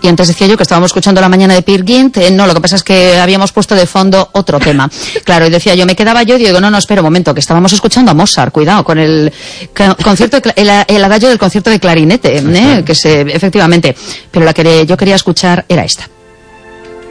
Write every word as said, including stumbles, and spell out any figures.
Y antes decía yo que estábamos escuchando La mañana de Peer Gynt, eh, no, lo que pasa es que habíamos puesto de fondo otro tema. Claro, y decía yo, me quedaba yo y digo, no, no, espera un momento, que estábamos escuchando a Mozart, cuidado, con el concierto, de, el, el adagio del concierto de clarinete, ¿eh? Que se, efectivamente, pero la que yo quería escuchar era esta.